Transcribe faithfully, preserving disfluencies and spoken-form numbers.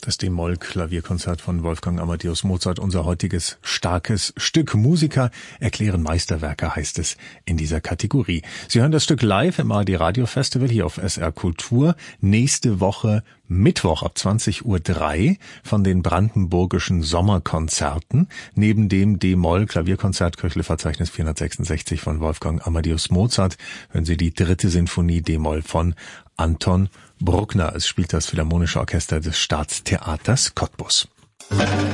Das D-Moll-Klavierkonzert von Wolfgang Amadeus Mozart, unser heutiges starkes Stück. Musiker erklären Meisterwerke, heißt es in dieser Kategorie. Sie hören das Stück live im A R D Radio Festival hier auf S R Kultur. Nächste Woche Mittwoch ab zwanzig Uhr drei von den Brandenburgischen Sommerkonzerten. Neben dem D-Moll-Klavierkonzert Köchle-Verzeichnis vierhundertsechsundsechzig von Wolfgang Amadeus Mozart hören Sie die dritte Sinfonie D-Moll von Anton Bruckner. Es spielt das Philharmonische Orchester des Staatstheaters Cottbus.